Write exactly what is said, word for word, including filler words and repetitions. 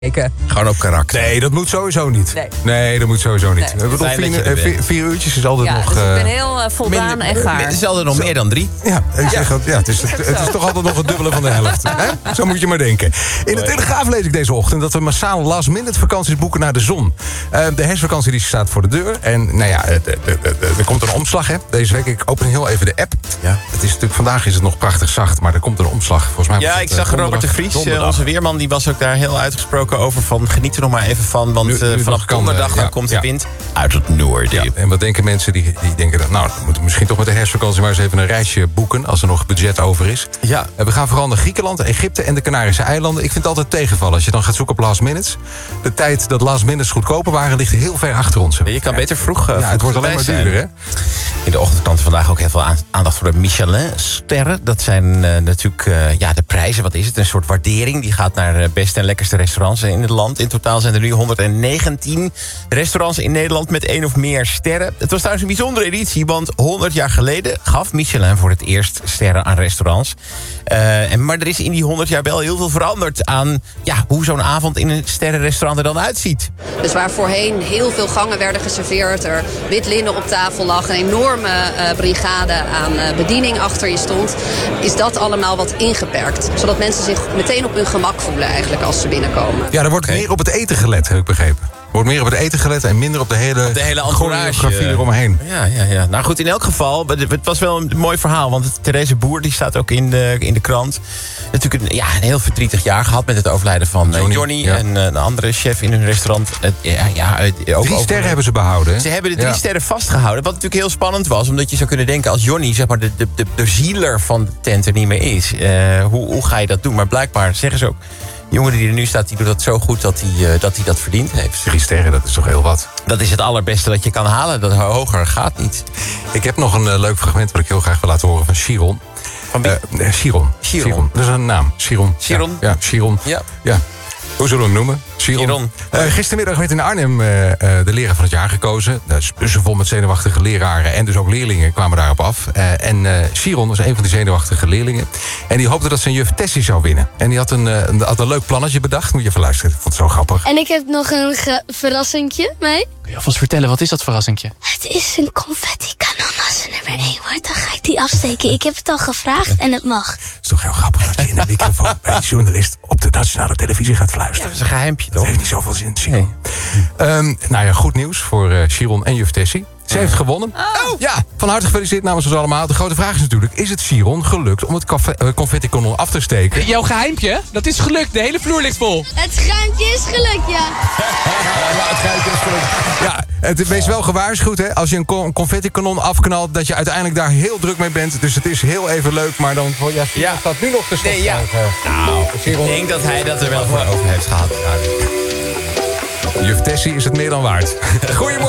Gewoon op karakter. Nee, dat moet sowieso niet. Nee, nee dat moet sowieso niet. Nee. We bedoel, vier, uh, vier, vier uurtjes is altijd ja, nog... Dus ik ben uh, heel uh, voldaan minder, en gaar. Het is altijd nog meer dan drie. Ja, ik zeg het, ja het, is, het, het is toch altijd nog het dubbele van de helft. Hè? Zo moet je maar denken. In de Telegraaf lees ik deze ochtend dat we massaal last-minute vakanties boeken naar de zon. Uh, de herfstvakantie die staat voor de deur. En nou ja, er, er, er, er komt een omslag hè. Deze week. Ik open heel even de app. Ja. Het is natuurlijk, vandaag is het nog prachtig zacht, maar er komt een omslag. Volgens mij Ja, ik het, zag uh, Robert de Vries, donderdag. onze weerman, die was ook daar heel uitgesproken over van geniet er nog maar even van, want Nu- uh, nu vanaf nog kan, donderdag uh, dan ja, komt de ja. wind uit het noorden. Ja, en wat denken mensen die, die denken... dat, nou, dan moeten we misschien toch met de herfstvakantie maar eens even een reisje boeken... als er nog budget over is. Ja. Uh, we gaan vooral naar Griekenland, Egypte en de Canarische eilanden. Ik vind het altijd tegenvallen als je dan gaat zoeken op last minutes. De tijd dat last minutes goedkoper waren ligt heel ver achter ons. Je kan beter vroeg, uh, Ja, het wordt alleen maar duurder, hè? In de ochtendkranten vandaag ook heel veel aan- aandacht voor de Michelin-sterren. Dat zijn uh, natuurlijk uh, ja, de prijzen, wat is het? Een soort waardering. Die gaat naar de beste en lekkerste restaurants in het land. In totaal zijn er nu honderdnegentien restaurants in Nederland met één of meer sterren. Het was trouwens een bijzondere editie, want honderd jaar geleden gaf Michelin voor het eerst sterren aan restaurants. Uh, en, maar er is in die honderd jaar wel heel veel veranderd aan ja, hoe zo'n avond in een sterrenrestaurant er dan uitziet. Dus waar voorheen heel veel gangen werden geserveerd, er wit linnen op tafel lag, een enorme uh, brigade aan uh, bediening achter je stond, is dat allemaal wat ingeperkt. Zodat mensen zich meteen op hun gemak voelen eigenlijk als ze binnenkomen. Ja, er wordt Oké. meer op het eten gelet, heb ik begrepen. Er wordt meer op het eten gelet en minder op de hele, De hele entourage. choreografie eromheen. Ja, ja, ja. Nou goed, in elk geval, het het was wel een mooi verhaal. Want Therese Boer, die staat ook in de, in de krant. Natuurlijk een, ja, een heel verdrietig jaar gehad met het overlijden van eh, Johnny, Johnny. ja. En eh, een andere chef in hun restaurant. Het, ja, ja, het- ook Drie over- sterren hebben ze behouden. Hè? Ze hebben de drie Ja. sterren vastgehouden. Wat natuurlijk heel spannend was. Omdat je zou kunnen denken als Johnny zeg maar, de, de, de, de zieler van de tent er niet meer is. Eh, hoe, hoe ga je dat doen? Maar blijkbaar zeggen ze ook... De jongen die er nu staat, die doet dat zo goed dat hij, uh, dat, hij dat verdiend heeft. Drie sterren, dat is toch heel wat. Dat is het allerbeste dat je kan halen. Dat hoger gaat niet. Ik heb nog een uh, leuk fragment wat ik heel graag wil laten horen van Chiron. Van wie? Uh, nee, Chiron. Chiron. Dat is een naam. Chiron. Chiron? Ja, ja Chiron. Ja. ja. Hoe zullen we hem noemen? Chiron. Chiron. Uh, gistermiddag werd in Arnhem uh, uh, de leraar van het jaar gekozen. Dat is bussen vol met zenuwachtige leraren en dus ook leerlingen kwamen daarop af. Uh, en uh, Chiron was een van die zenuwachtige leerlingen. En die hoopte dat zijn juf Tessie zou winnen. En die had een, uh, een, had een leuk plannetje bedacht. Moet je even luisteren. Ik vond het zo grappig. En ik heb nog een ge- verrassingje mee. Kun je alvast vertellen, wat is dat verrassingje? Het is een confetti-kanon. Als er nummer één wordt, dan ga ik die afsteken. Ik heb het al gevraagd en het mag. Het is toch heel grappig dat je in de microfoon bij een journalist op de nationale televisie gaat fluisteren. Dat is een geheimpje, Dat toch? heeft niet zoveel zin, Chiron. Um, nou ja, goed nieuws voor uh, Chiron en juf Tessie. Ze heeft gewonnen. Oh. Ja, van harte gefeliciteerd namens ons allemaal. De grote vraag is natuurlijk, is het Chiron gelukt om het koffe- uh, confetti-kanon af te steken? Jouw geheimpje? Dat is gelukt, de hele vloer ligt vol. Het schuimpje is gelukt, ja. Ja, het wees wel gewaarschuwd, hè. Als je een, con- een confetti-kanon afknalt, dat je uiteindelijk daar heel druk mee bent. Dus het is heel even leuk, maar dan... Ja, Chiron Ja. staat nu nog te Nee, ja. stofzuigen. Nou, Chiron. ik denk dat hij dat er wel voor over heeft gehad. Juf Tessie is het meer dan waard. Goedemorgen.